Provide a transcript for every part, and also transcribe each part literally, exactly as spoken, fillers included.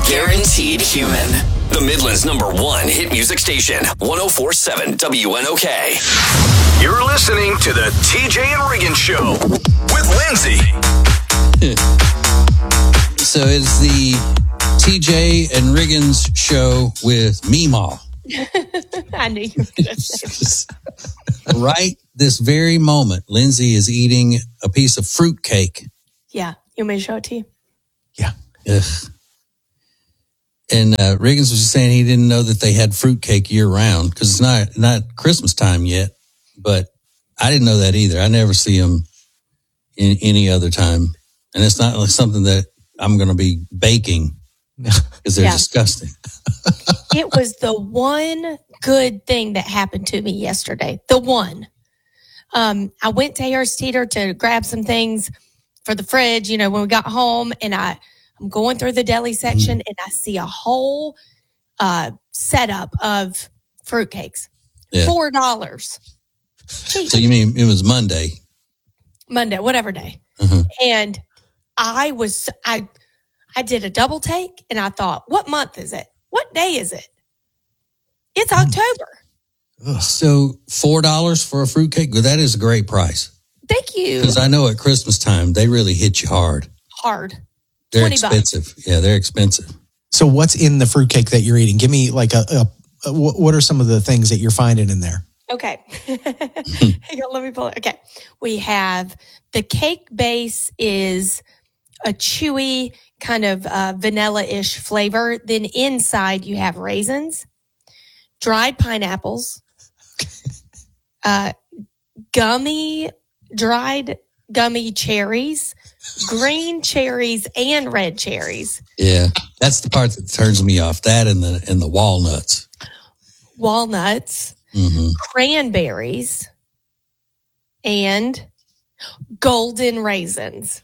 Guaranteed Human. The Midland's number one hit music station. one oh four point seven W N O K. You're listening to the T J and Regan Show with Lindsay. So it's the T J and Regan's show with Meemaw. I knew you were going to say that. Right this very moment, Lindsay is eating a piece of fruit cake. Yeah. You want me to show it to you? Yeah. Ugh. And uh, Regan's was just saying he didn't know that they had fruitcake year round because it's not not Christmas time yet. But I didn't know that either. I never see them in any other time, and it's not like something that I'm going to be baking because they're Yeah. disgusting. It was the one good thing that happened to me yesterday. The one. Um, I went to Harris Teeter to grab some things for the fridge, you know, when we got home, and I, I'm going through the deli section, and I see a whole uh, setup of fruitcakes. Yeah. Four dollars. So you mean it was Monday? Monday, whatever day. Uh-huh. And I was, I, I did a double take, and I thought, what month is it? What day is it? It's October. So four dollars for a fruitcake? Well, that is a great price. Thank you. Because I know at Christmas time, they really hit you hard. Hard. They're twenty expensive. bucks. Yeah, they're expensive. So what's in the fruitcake that you're eating? Give me like a, a, a what what are some of the things that you're finding in there? Okay. Hang on, let me pull it. Okay. We have the cake base is a chewy kind of uh, vanilla-ish flavor. Then inside you have raisins, dried pineapples, uh, gummy, dried gummy cherries, green cherries, and red cherries. Yeah, that's the part that turns me off. That and the and the walnuts. Walnuts, Mm-hmm. cranberries, and golden raisins.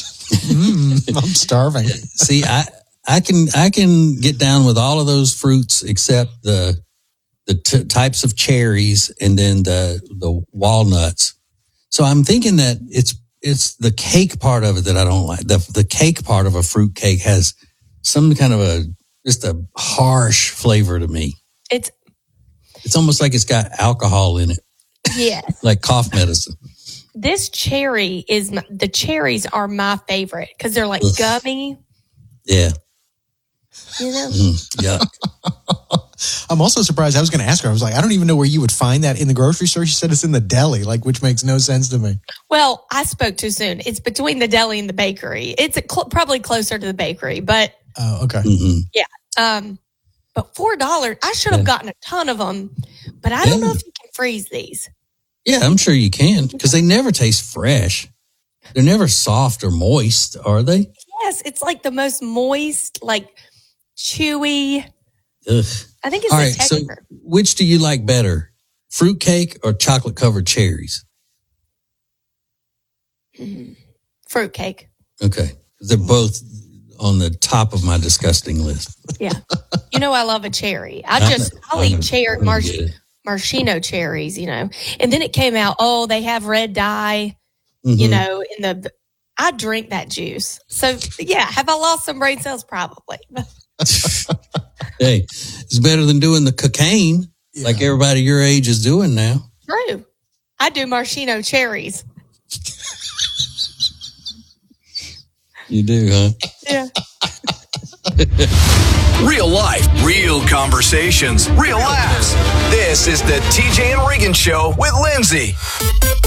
Mm, I'm starving. See, I I can I can get down with all of those fruits except the the t- types of cherries and then the the walnuts. So I'm thinking that it's it's the cake part of it that I don't like. The the cake part of a fruit cake has some kind of a just a harsh flavor to me. It's It's almost like it's got alcohol in it, yes. like cough medicine. This cherry is my, the cherries are my favorite because they're like Ugh. gummy. Yeah. You know. Mm, yeah. I'm also surprised. I was going to ask her. I was like, I don't even know where you would find that in the grocery store. She said it's in the deli, like, which makes no sense to me. Well, I spoke too soon. It's between the deli and the bakery. It's a cl- probably closer to the bakery, but Oh, okay. Mm-hmm. yeah. Um, but four dollars. I should have Yeah. gotten a ton of them, but I don't Yeah. know if you can freeze these. Yeah, I'm sure you can because they never taste fresh. They're never soft or moist, are they? Yes, it's like the most moist, like chewy. Ugh. I think it's All the right, so texture. which do you like better, fruitcake or chocolate covered cherries? Fruitcake. Okay, they're both on the top of my disgusting list. Yeah. You know, I love a cherry. I I just, know, I'll I know. eat cherry, I marsh, get it. maraschino cherries, you know. And then it came out, oh, they have red dye, Mhm. you know, in the, I drink that juice. So, yeah, have I lost some brain cells? Probably. Hey, it's better than doing the cocaine like everybody your age is doing now. True. I do maraschino cherries. You do, huh? Yeah. Real life, real conversations, real laughs. This is the T J and Regan Show with Lindsay.